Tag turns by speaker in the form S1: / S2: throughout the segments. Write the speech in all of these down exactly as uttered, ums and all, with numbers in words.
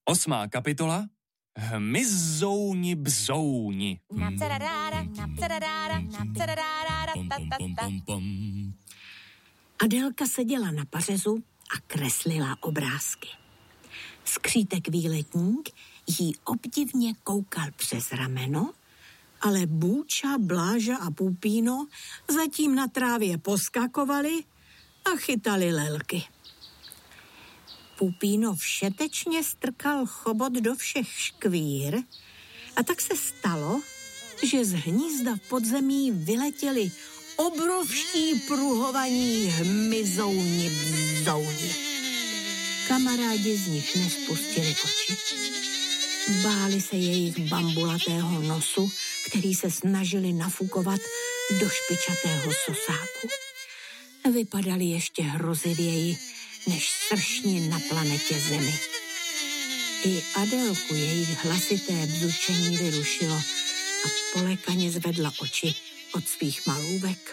S1: Osmá kapitola. Hmyzouni bzouni.
S2: Adelka seděla na pařezu a kreslila obrázky. Skřítek výletník jí obdivně koukal přes rameno, ale Bůča, Bláža a Pupíno zatím na trávě poskakovali a chytali lelky. Pupíno všetečně strkal chobot do všech škvír a tak se stalo, že z hnízda v podzemí vyletěli obrovští pruhovaní hmyzouni bzouni. Kamarádi z nich nespustili oči. Báli se jejich bambulatého nosu, který se snažili nafukovat do špičatého sosáku. Vypadali ještě hrozivěji než sršni na planetě Zemi. I Adelku jejich hlasité bzučení vyrušilo a polekaně zvedla oči od svých malůvek.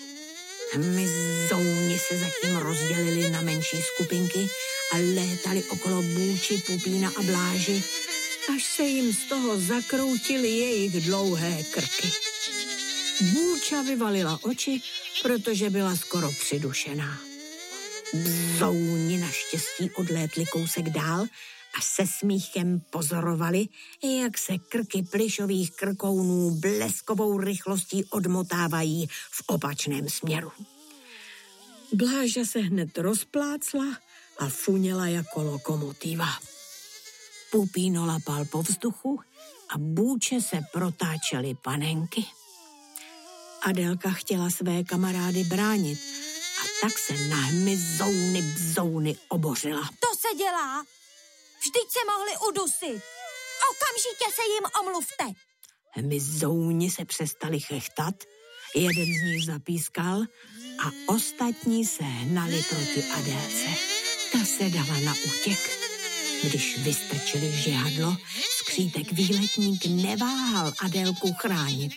S2: Hmyzouni se zatím rozdělili na menší skupinky a létali okolo Bůči, Pupína a Bláži, až se jim z toho zakroutily jejich dlouhé krky. Bůča vyvalila oči, protože byla skoro přidušená. Bzouni naštěstí odlétli kousek dál a se smíchem pozorovali, jak se krky plyšových krkounů bleskovou rychlostí odmotávají v opačném směru. Bláža se hned rozplácla a funěla jako lokomotiva. Pupíno lapal po vzduchu a Bůče se protáčely panenky. Adelka chtěla své kamarády bránit a tak se na hmyzouni bzouny obořila.
S3: To se dělá! Vždyť se mohli udusit! Okamžitě se jim omluvte!
S2: Hmyzouni se přestali chechtat, jeden z nich zapískal a ostatní se hnali proti Adélce. Ta se dala na útěk. Když vystrčili žihadlo, skřítek výletník neváhal Adélku chránit.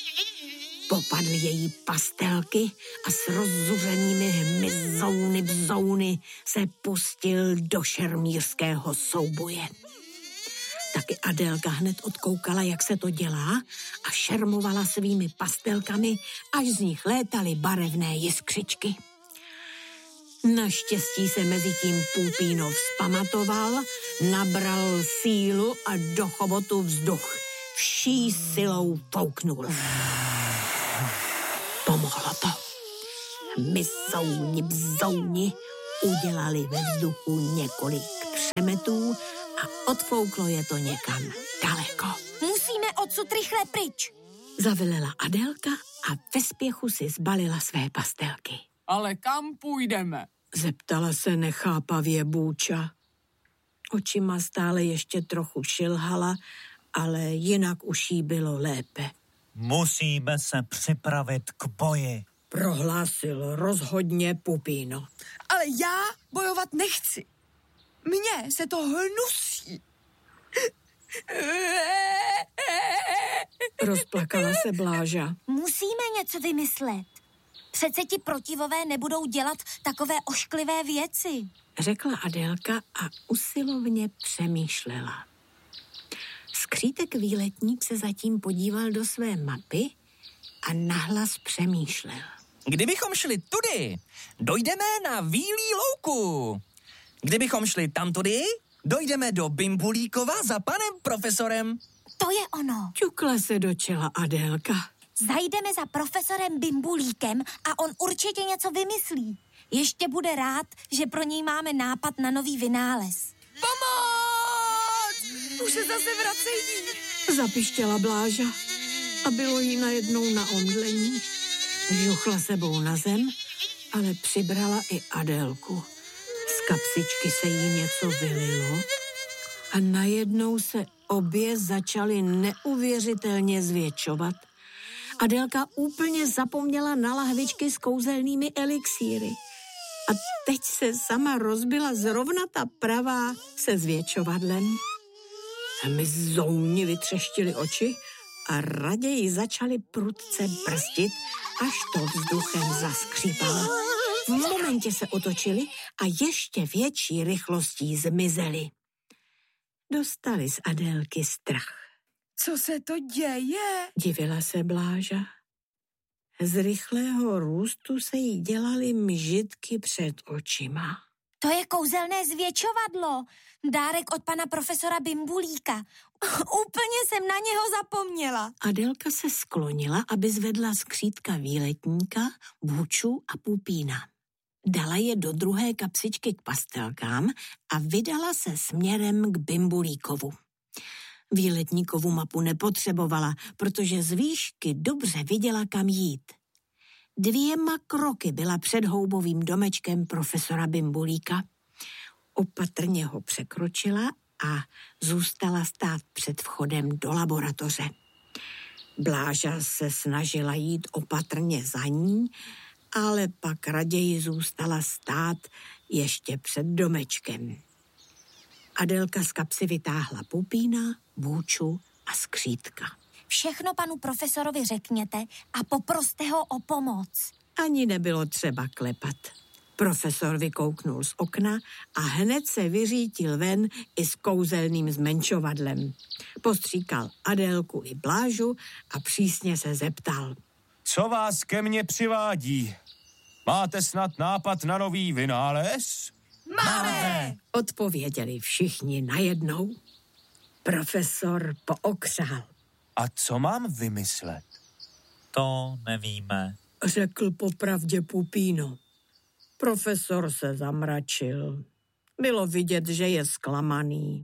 S2: Popadl její pastelky a s rozzuřenými hmyzouny bzouny se pustil do šermířského souboje. Taky Adelka hned odkoukala, jak se to dělá a šermovala svými pastelkami, až z nich létaly barevné jiskřičky. Naštěstí se mezi tím Pupíno vzpamatoval, nabral sílu a do chobotu vzduch vší silou fouknul. Pomohlo to. Hmyzouni bzouni udělali ve vzduchu několik třemetů a odfouklo je to někam daleko.
S3: Musíme odsud rychle pryč.
S2: Zavelela Adelka a ve spěchu si zbalila své pastelky.
S4: Ale kam půjdeme?
S2: Zeptala se nechápavě Bůča. Očima stále ještě trochu šilhala, ale jinak už jí bylo lépe.
S5: Musíme se připravit k boji,
S2: prohlásil rozhodně Pupíno.
S4: Ale já bojovat nechci. Mně se to hnusí.
S2: Rozplakala se Bláža.
S3: Musíme něco vymyslet. Přece ti protivové nebudou dělat takové ošklivé věci,
S2: řekla Adelka a usilovně přemýšlela. Skřítek výletník se zatím podíval do své mapy a nahlas přemýšlel.
S6: Kdybychom šli tudy, dojdeme na Vílí louku. Kdybychom šli tamtudy, dojdeme do Bimbulíkova za panem profesorem.
S3: To je ono.
S2: Ťukla se do čela Adelka.
S3: Zajdeme za profesorem Bimbulíkem a on určitě něco vymyslí. Ještě bude rád, že pro něj máme nápad na nový vynález.
S4: Pomoc! Už se zase vracejí.
S2: Zapištěla Bláža a bylo jí najednou na omdlení. Žuchla sebou na zem, ale přibrala i Adelku. Z kapsičky se jí něco vylilo a najednou se obě začaly neuvěřitelně zvětšovat. Adelka úplně zapomněla na lahvičky s kouzelnými elixíry. A teď se sama rozbila zrovna ta pravá se zvětšovadlem. Hmyzouni vytřeštili oči a raději začali prudce brzdit, až to vzduchem zaskřípalo. V momentě se otočili a ještě větší rychlostí zmizeli. dostali z Adélky strach.
S4: Co se to děje?
S2: Divila se Bláža. Z rychlého růstu se jí dělaly mžitky před očima.
S3: To je kouzelné zvětšovadlo. Dárek od pana profesora Bimbulíka. Úplně jsem na něho zapomněla.
S2: Adélka se sklonila, aby zvedla z křídka výletníka, Bůču a Pupína. Dala je do druhé kapsičky k pastelkám a vydala se směrem k Bimbulíkovu. Výletníkovu mapu nepotřebovala, protože z výšky dobře viděla, kam jít. Dvěma kroky byla před houbovým domečkem profesora Bimbulíka. Opatrně ho překročila a zůstala stát před vchodem do laboratoře. Bláža se snažila jít opatrně za ní, ale pak raději zůstala stát ještě před domečkem. Adélka z kapsy vytáhla Pupína, Bůču a skřítka.
S3: Všechno panu profesorovi řekněte a poproste ho o pomoc.
S2: Ani nebylo třeba klepat. Profesor vykouknul z okna a hned se vyřítil ven i s kouzelným zmenšovadlem. Postříkal Adélku i Blážu a přísně se zeptal.
S1: Co vás ke mně přivádí? Máte snad nápad na nový vynález?
S4: Máme!
S2: Odpověděli všichni najednou. Profesor pookřál.
S1: A co mám vymyslet?
S5: To nevíme.
S2: Řekl popravdě Pupíno. Profesor se zamračil. Bylo vidět, že je zklamaný.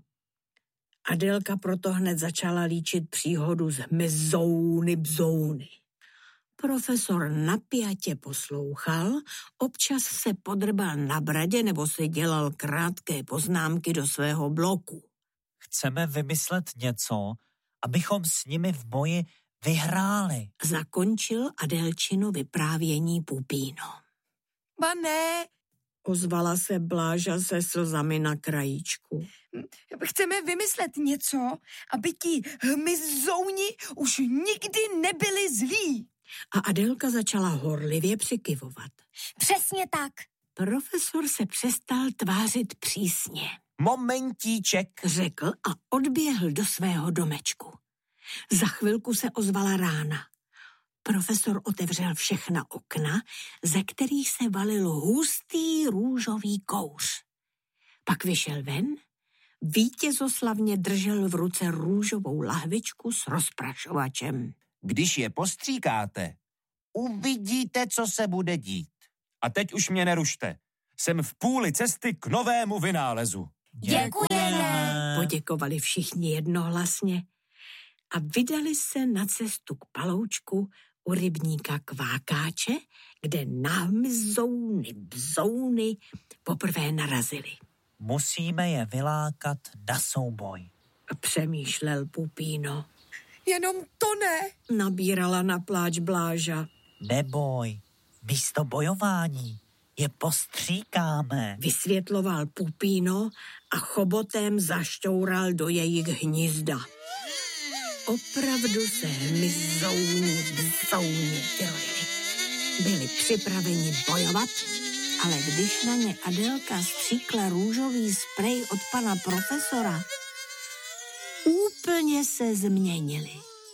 S2: Adélka proto hned začala líčit příhodu z Mezouny Bzouny. Profesor napjatě poslouchal, občas se podrbal na bradě nebo si dělal krátké poznámky do svého bloku.
S5: Chceme vymyslet něco, abychom s nimi v boji vyhráli.
S2: Zakončil Adélčino vyprávění Pupíno.
S4: Ba ne,
S2: Ozvala se Bláža se slzami na krajíčku.
S4: chceme vymyslet něco, aby ti hmyzouni už nikdy nebyli zlí.
S2: A Adélka začala horlivě přikyvovat.
S3: Přesně tak.
S2: Profesor se přestal tvářit přísně.
S1: Momentíček.
S2: Řekl a odběhl do svého domečku. Za chvilku se ozvala rána. Profesor otevřel všechna okna, ze kterých se valil hustý růžový kouř. Pak vyšel ven, vítězoslavně držel v ruce růžovou lahvičku s rozprašovačem.
S7: Když je postříkáte, uvidíte, co se bude dít.
S1: A teď už mě nerušte. Jsem v půli cesty k novému vynálezu.
S3: Děkujeme.
S2: Poděkovali všichni jednohlasně a vydali se na cestu k paloučku u rybníka Kvákáče, kde na hmyzouny bzouny poprvé narazili.
S5: Musíme je vylákat na souboj.
S2: Přemýšlel Pupíno.
S4: Jenom to ne.
S2: Nabírala na pláč Bláža.
S5: Neboj, místo bojování je postříkáme.
S2: Vysvětloval Pupíno a chobotem zašťoural do jejich hnízda. Opravdu se hmyzouni bzouni vyrojili. Byli připraveni bojovat, ale když na ně Adélka stříkla růžový sprej od pana profesora, úplně se změnili.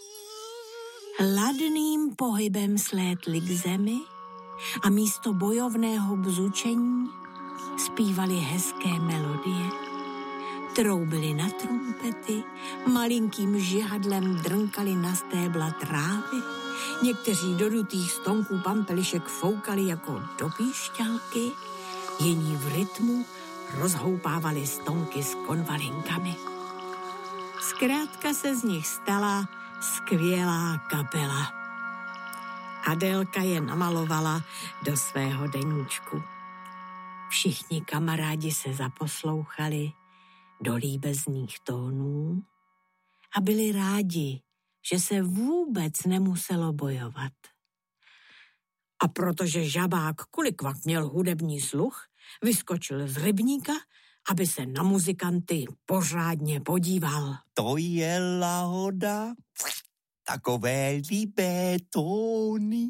S2: Hladným pohybem slétli k zemi a místo bojovného bzučení zpívali hezké melodie. Troubili na trumpety, malinkým žihadlem drnkali na stébla trávy, někteří do dutých stonků pampelišek foukali jako do píšťalky, jiní v rytmu rozhoupávali stonky s konvalinkami. Zkrátka se z nich stala skvělá kapela. Adélka je namalovala do svého deníčku. Všichni kamarádi se zaposlouchali do líbezných tónů a byli rádi, že se vůbec nemuselo bojovat. A protože žabák Kulikvak měl hudební sluch, vyskočil z rybníka, aby se na muzikanty pořádně podíval.
S7: To je lahoda, takové líbé tóny.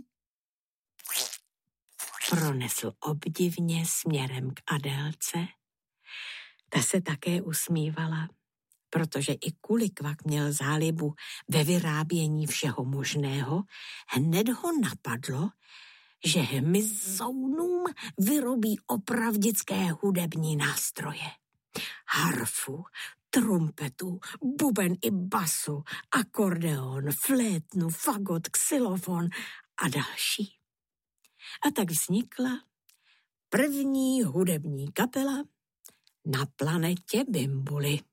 S2: Pronesl obdivně směrem k Adélce. Ta se také usmívala. protože i Kulikvak měl zálibu ve vyrábění všeho možného, hned ho napadlo, že hmyzounům vyrobí opravdické hudební nástroje. Harfu, trumpetu, buben i basu, akordeon, flétnu, fagot, xylofon a další. A tak vznikla první hudební kapela na planetě Bimbuli.